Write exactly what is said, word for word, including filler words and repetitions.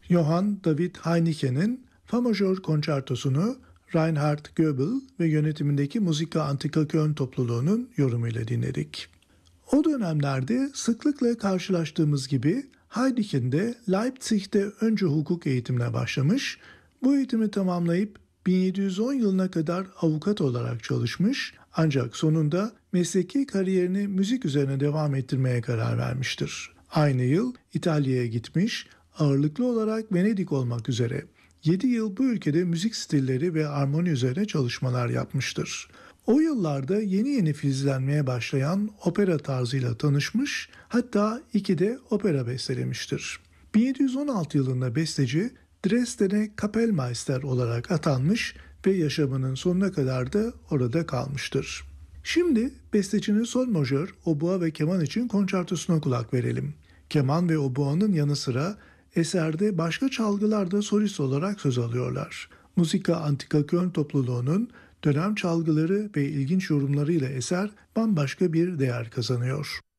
Johann David Heineke'nin Fa majör konçertosunu Reinhard Goebel ve yönetimindeki Musica Antica Köln topluluğunun yorumuyla dinledik. O dönemlerde sıklıkla karşılaştığımız gibi Heineken de Leipzig'te önce hukuk eğitimine başlamış, bu eğitimi tamamlayıp bin yedi yüz on yılına kadar avukat olarak çalışmış, ancak sonunda mesleki kariyerini müzik üzerine devam ettirmeye karar vermiştir. Aynı yıl İtalya'ya gitmiş, ağırlıklı olarak Venedik olmak üzere yedi yıl bu ülkede müzik stilleri ve armoni üzerine çalışmalar yapmıştır. O yıllarda yeni yeni filizlenmeye başlayan opera tarzıyla tanışmış, hatta iki de opera bestelemiştir. bin yedi yüz on altı yılında besteci Dresden'e Kapellmeister olarak atanmış ve yaşamının sonuna kadar da orada kalmıştır. Şimdi bestecinin sol majör, obua ve keman için konçertosuna kulak verelim. Keman ve obuanın yanı sıra eserde başka çalgılar da solist olarak söz alıyorlar. Musica Antica Köln topluluğunun dönem çalgıları ve ilginç yorumlarıyla eser bambaşka bir değer kazanıyor.